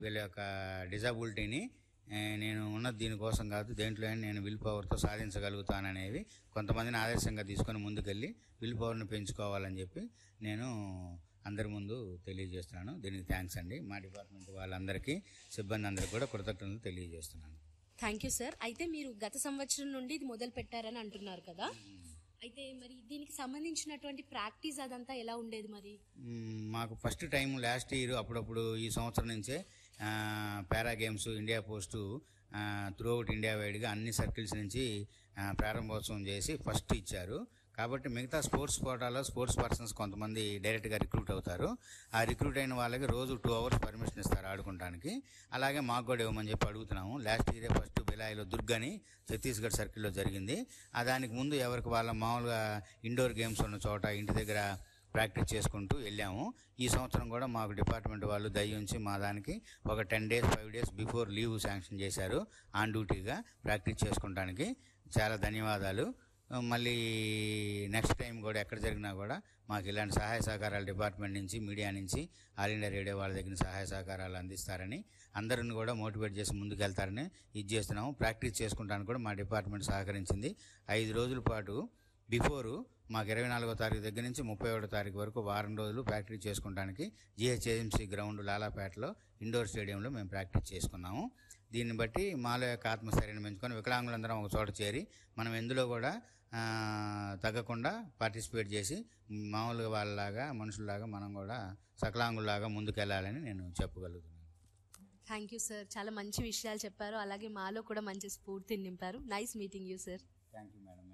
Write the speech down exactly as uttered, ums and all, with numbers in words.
వీళ్ళ యొక్క డిజబిలిటీని నేను ఉన్నది దీనికోసం కాదు, దేంట్లో నేను విల్ పవర్తో సాధించగలుగుతాననేవి కొంతమందిని ఆదర్శంగా తీసుకొని ముందుకెళ్ళి విల్ పవర్ని పెంచుకోవాలని చెప్పి నేను అందరి ముందు తెలియజేస్తున్నాను. దీనికి థ్యాంక్స్ అండి. మా డిపార్ట్మెంట్ వాళ్ళందరికీ, సిబ్బంది అందరికీ కూడా కృతజ్ఞతలు తెలియజేస్తున్నాను. Thank you sir. అయితే మీరు గత సంవత్సరం నుండి ఇది మొదలు పెట్టారని అంటున్నారు కదా, అయితే మరి దీనికి సంబంధించినటువంటి ప్రాక్టీస్ అదంతా ఎలా ఉండేది? మరి మాకు ఫస్ట్ టైం లాస్ట్ ఇయర్ అప్పుడప్పుడు ఈ సంవత్సరం నుంచే పారా games India post throughout India వైడ్గా అన్ని సర్కిల్స్ నుంచి ప్రారంభోత్సవం చేసి ఫస్ట్ ఇచ్చారు. కాబట్టి మిగతా స్పోర్ట్స్ కోటాలో స్పోర్ట్స్ పర్సన్స్ కొంతమంది డైరెక్ట్గా రిక్రూట్ అవుతారు. ఆ రిక్రూట్ అయిన వాళ్ళకి రోజు టూ అవర్స్ పర్మిషన్ ఇస్తారు ఆడుకోవడానికి. అలాగే మాకు కూడా ఇవ్వమని చెప్పి అడుగుతున్నాము. లాస్ట్ ఇయరే ఫస్ట్ బిలాయిలో దుర్గ్ అని ఛత్తీస్గఢ్ సర్కిల్లో జరిగింది. ఆ దానికి ముందు ఎవరికి వాళ్ళ మామూలుగా ఇండోర్ గేమ్స్ ఉన్న చోట ఇంటి దగ్గర ప్రాక్టీస్ చేసుకుంటూ వెళ్ళాము. ఈ సంవత్సరం కూడా మాకు డిపార్ట్మెంట్ వాళ్ళు దయ ఉంచి మా దానికి ఒక ten days five days before leave sanction చేశారు ఆన్ డ్యూటీగా ప్రాక్టీస్ చేసుకోవడానికి. చాలా ధన్యవాదాలు. మళ్ళీ నెక్స్ట్ టైం కూడా ఎక్కడ జరిగినా కూడా మాకు ఇలాంటి సహాయ సహకారాలు డిపార్ట్మెంట్ నుంచి, మీడియా నుంచి, ఆల్ ఇండియా రేడియో వాళ్ళ దగ్గర సహాయ సహకారాలు అందిస్తారని, అందరిని కూడా మోటివేట్ చేసి ముందుకెళ్తారని ఇది చేస్తున్నాము. ప్రాక్టీస్ చేసుకుంటానికి కూడా మా డిపార్ట్మెంట్ సహకరించింది. ఐదు రోజుల పాటు బిఫోరు మాకు ఇరవై నాలుగో తారీఖు దగ్గర నుంచి ముప్పై ఒకటో తారీఖు వరకు వారం రోజులు ప్రాక్టీస్ చేసుకోవడానికి జిహెచ్ఏఎంసీ గ్రౌండ్ లాలాపేటలో ఇండోర్ స్టేడియంలో మేము ప్రాక్టీస్ చేసుకున్నాము. దీన్ని బట్టి మాలో యొక్క ఆత్మస్థైర్యాన్ని పెంచుకొని వికలాంగులందరం ఒక చోట చేరి మనం ఎందులో కూడా తగ్గకుండా పార్టిసిపేట్ చేసి మామూలుగా వాళ్ళలాగా మనుషుల్లాగా మనం కూడా సకలాంగుల్లాగా ముందుకెళ్ళాలని నేను చెప్పగలుగుతున్నాను. Thank you sir. చాలా మంచి విషయాలు చెప్పారు. అలాగే మాలో కూడా మంచి స్ఫూర్తిని నింపారు. Nice meeting you sir. Thank you madam.